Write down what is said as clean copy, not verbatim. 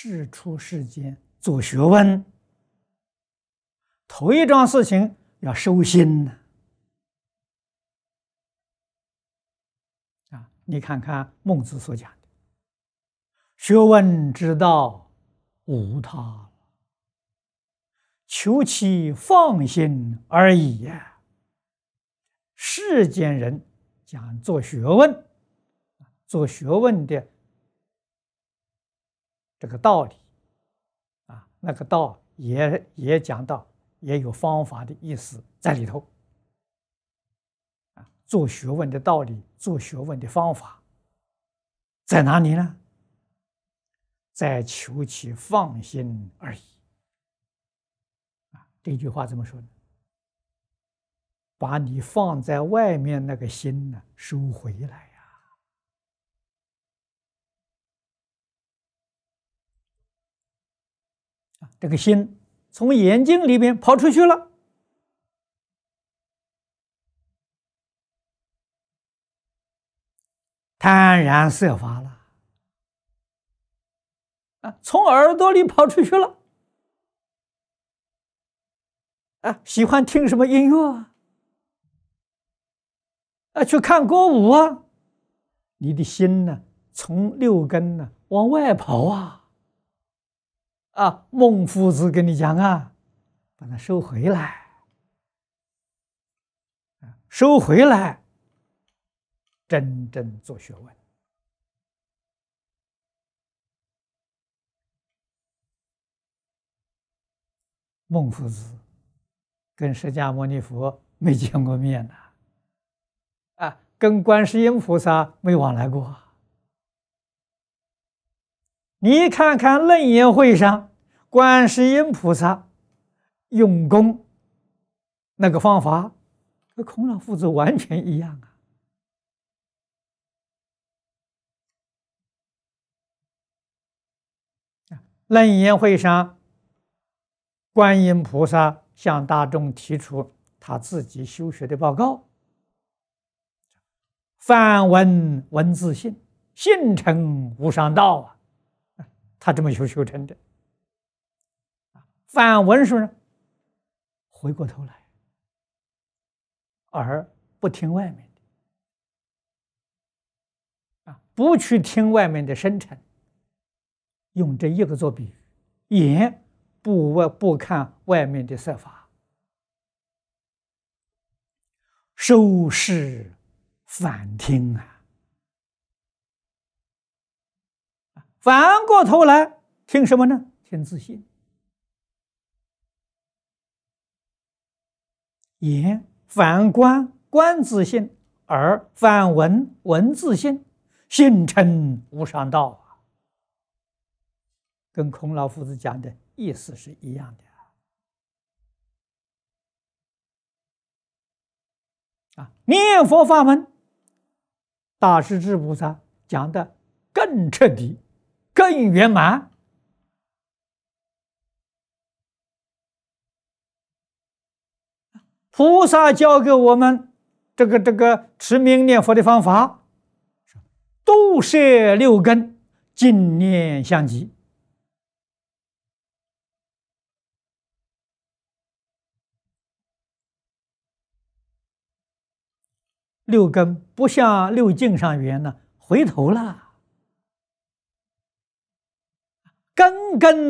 世出世间做学问，头一桩事情要收心呢。你看看孟子所讲的“学问之道，无他，求其放心而已呀”。世间人讲做学问，做学问的这个道理那个道也讲到，也有方法的意思在里头。做学问的道理，做学问的方法在哪里呢？在求其放心而已。这句话怎么说呢？把你放在外面那个心呢，收回来呀。这个心从眼睛里面跑出去了，贪然色法了。从耳朵里跑出去了，喜欢听什么音乐去看歌舞你的心呢，从六根呢往外跑孟夫子跟你讲把它收回来，收回来，真正做学问。孟夫子跟释迦牟尼佛没见过面跟观世音菩萨没往来过。你看看楞严会上，观世音菩萨用功那个方法，和孔老夫子完全一样楞严会上，观音菩萨向大众提出他自己修学的报告：梵文文自性，性成无上道他这么修成的。梵文是回过头来，而不听外面的不去听外面的声尘，用这一个做比喻，眼不看外面的色法，收视反听反过头来听什么呢？听自性。眼反观观自性，耳反闻闻自性，性成无上道跟孔老夫子讲的意思是一样的念佛法门，大势至菩萨讲的更彻底，更圆满。菩萨教给我们这个持名念佛的方法，度摄六根，净念相继。六根不像六境上缘呢，回头了，根根